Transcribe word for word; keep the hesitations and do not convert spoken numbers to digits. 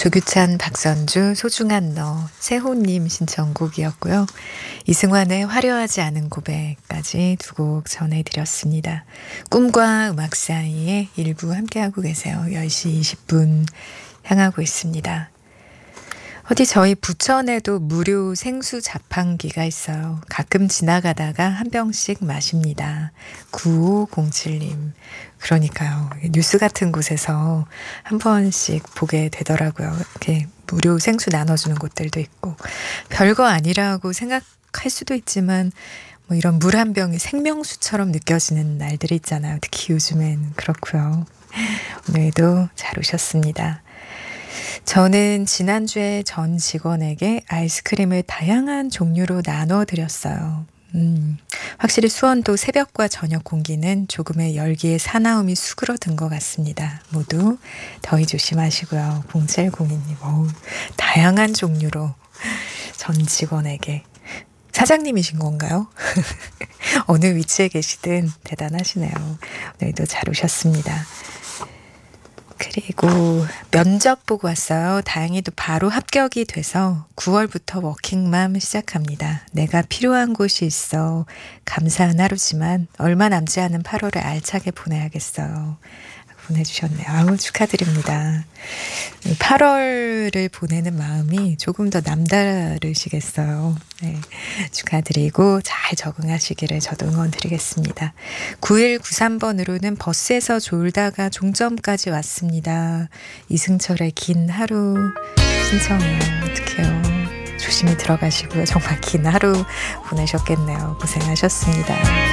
조규찬, 박선주, 소중한 너, 세호님 신청곡이었고요. 이승환의 화려하지 않은 고백까지 두 곡 전해드렸습니다. 꿈과 음악 사이에 일부 함께하고 계세요. 열 시 이십 분 향하고 있습니다. 어디 저희 부천에도 무료 생수 자판기가 있어요. 가끔 지나가다가 한 병씩 마십니다. 구오공칠님. 그러니까요. 뉴스 같은 곳에서 한 번씩 보게 되더라고요. 이렇게 무료 생수 나눠주는 곳들도 있고. 별거 아니라고 생각할 수도 있지만 뭐 이런 물 한 병이 생명수처럼 느껴지는 날들이 있잖아요. 특히 요즘엔 그렇고요. 오늘도 잘 오셨습니다. 저는 지난주에 전 직원에게 아이스크림을 다양한 종류로 나눠드렸어요. 음, 확실히 수원도 새벽과 저녁 공기는 조금의 열기의 사나움이 수그러든 것 같습니다. 모두 더위 조심하시고요. 공칠공이님, 어우, 다양한 종류로 전 직원에게. 사장님이신 건가요? 어느 위치에 계시든 대단하시네요. 오늘도 잘 오셨습니다. 그리고 면접 보고 왔어요. 다행히도 바로 합격이 돼서 구월부터 워킹맘 시작합니다. 내가 필요한 곳이 있어 감사한 하루지만 얼마 남지 않은 팔월을 알차게 보내야겠어요. 보내주셨네요. 아우, 축하드립니다. 팔월을 보내는 마음이 조금 더 남다르시겠어요. 네, 축하드리고 잘 적응하시기를 저도 응원 드리겠습니다. 구일구삼 번으로는 버스에서 졸다가 종점까지 왔습니다. 이승철의 긴 하루 신청해요. 어떡해요. 조심히 들어가시고요. 정말 긴 하루 보내셨겠네요. 고생하셨습니다.